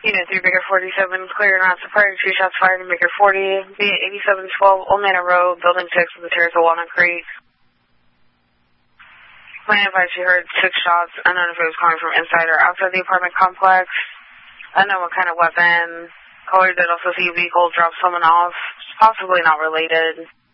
Unit 3, Baker 47, clear not surprised. 2 shots fired in Baker 40, via 8712, Old Manor Road, Building 6 of the Terrace of Walnut Creek. Plan advice, you heard 6 shots. Unknown if it was coming from inside or outside the apartment complex. Unknown what kind of weapon. Caller did also see a vehicle drop someone off, possibly not related.